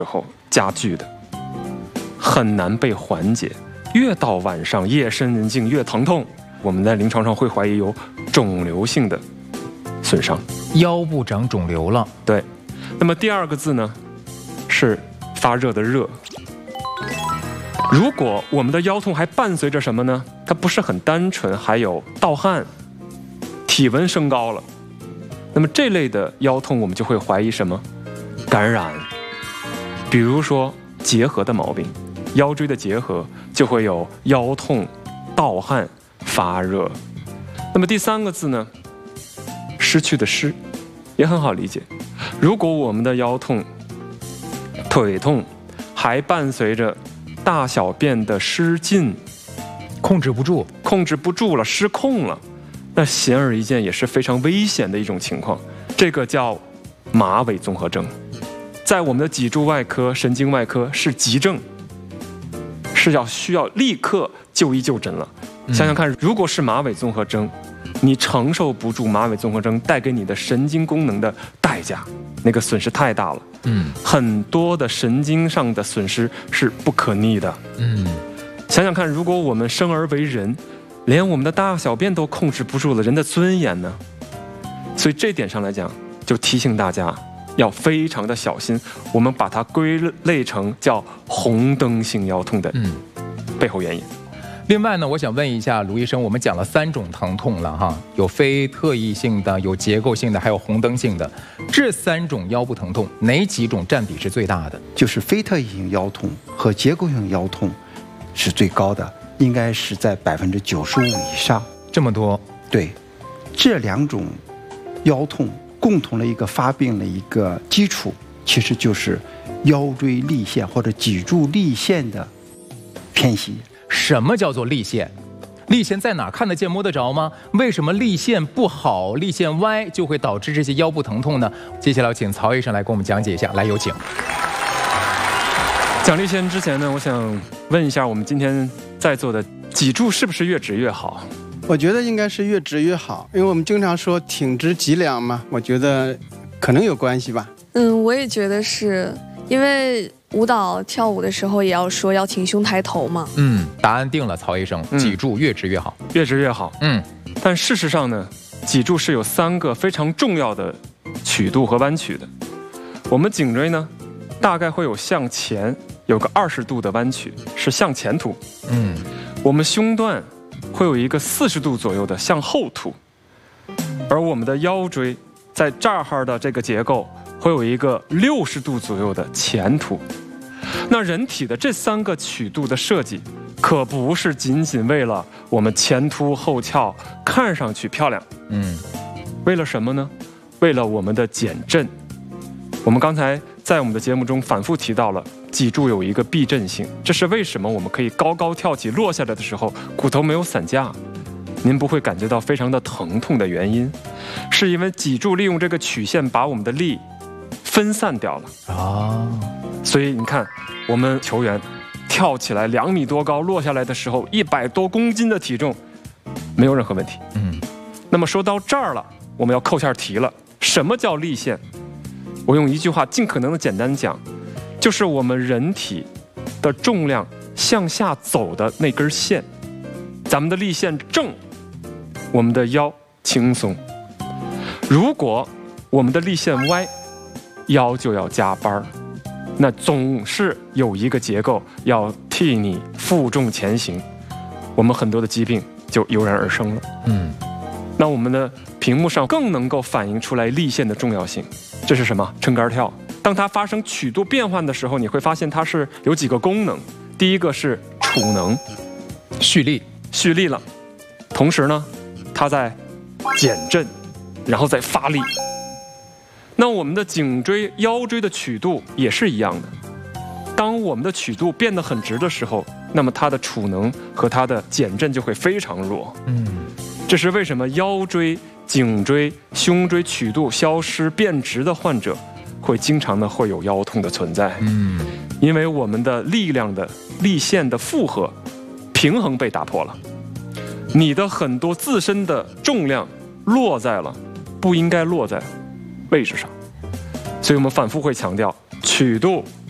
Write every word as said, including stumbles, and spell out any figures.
时候加剧的，很难被缓解。越到晚上夜深人静越疼痛，我们在临床上会怀疑有肿瘤性的损伤， 腰部长肿瘤了。 对，那么第二个字呢是发热的热。如果我们的腰痛还伴随着什么呢？它不是很单纯，还有盗汗、体温升高了，那么这类的腰痛我们就会怀疑什么？感染，比如说结核的毛病，腰椎的结核就会有腰痛、盗汗、发热。那么第三个字呢？失去的失，也很好理解。如果我们的腰痛、腿痛还伴随着大小便的失禁， 控制不住， 控制不住了，失控了，那显而易见也是非常危险的一种情况。这个叫马尾综合征，在我们的脊柱外科、神经外科是急症，是要需要立刻就医就诊了。 嗯、 想想看，如果是马尾综合征，你承受不住马尾综合征带给你的神经功能的代价，那个损失太大了。 嗯， 很多的神经上的损失是不可逆的。 嗯， 想想看，如果我们生而为人，连我们的大小便都控制不住了，人的尊严呢？所以这点上来讲，就提醒大家要非常的小心。我们把它归类成叫红灯性腰痛的嗯背后原因。 另外呢，我想问一下卢医生，我们讲了三种疼痛了哈，有非特异性的，有结构性的，还有红灯性的。这三种腰部疼痛，哪几种占比是最大的？ 就是非特异性腰痛和结构性腰痛是最高的，应该是在百分之九十五以上。 这么多？ 对，这两种腰痛共同的一个发病的一个基础，其实就是腰椎立线或者脊柱立线的偏斜。 什么叫做立线？立线在哪儿看得见摸得着吗？为什么立线不好，立线歪就会导致这些腰部疼痛呢？接下来请曹医生来给我们讲解一下，来有请。 讲立线之前呢，我想问一下我们今天在座的脊柱是不是越直越好？ 我觉得应该是越直越好，因为我们经常说挺直脊梁嘛，我觉得可能有关系吧。 嗯，我也觉得是，因为舞蹈跳舞的时候也要说要挺胸抬头嘛。 嗯，答案定了，曹医生，脊柱越直越好， 嗯、越直越好。 嗯， 但事实上呢，脊柱是有三个非常重要的曲度和弯曲的。我们颈椎呢，大概会有向前有个二十度的弯曲，是向前凸。 嗯， 我们胸段会有一个四十度左右的向后凸，而我们的腰椎在这儿的这个结构会有一个六十度左右的前凸。那人体的这三个曲度的设计，可不是仅仅为了我们前凸后翘看上去漂亮， 嗯， 为了什么呢？为了我们的减震。我们刚才在我们的节目中反复提到了脊柱有一个避震性，这是为什么我们可以高高跳起，落下来的时候骨头没有散架，您不会感觉到非常的疼痛的原因，是因为脊柱利用这个曲线把我们的力分散掉了啊。 所以你看，我们球员跳起来两米多高，落下来的时候一百多公斤的体重没有任何问题。 嗯， 那么说到这儿了，我们要扣下题了。什么叫立线？我用一句话尽可能的简单讲，就是我们人体的重量向下走的那根线。咱们的立线正，我们的腰轻松；如果我们的立线歪，腰就要加班。那总是有一个结构要替你负重前行，我们很多的疾病就油然而生了。 嗯， 那我们的屏幕上更能够反映出来立线的重要性。这是什么？撑杆跳。当它发生曲度变换的时候，你会发现它是有几个功能。第一个是储能， 蓄力， 蓄力了。同时呢，它在减震，然后再发力。那我们的颈椎、腰椎的曲度也是一样的。当我们的曲度变得很直的时候，那么它的储能和它的减震就会非常弱。 嗯， 这是为什么腰椎、颈椎、胸椎曲度消失变直的患者会经常的会有腰痛的存在。 嗯， 因为我们的力量的力线的负荷平衡被打破了，你的很多自身的重量落在了不应该落在位置上。所以我们反复会强调，曲度